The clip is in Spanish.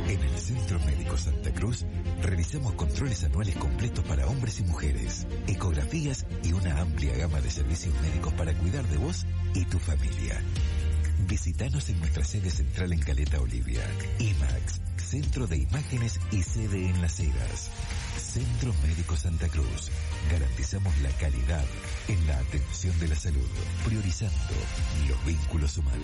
En el Centro Médico Santa Cruz realizamos controles anuales completos para hombres y mujeres, ecografías y una amplia gama de servicios médicos para cuidar de vos y tu familia. Visítanos en nuestra sede central en Caleta Olivia. IMAX, Centro de Imágenes y sede en Las Heras. Centro Médico Santa Cruz. Garantizamos la calidad en la atención de la salud, priorizando los vínculos humanos.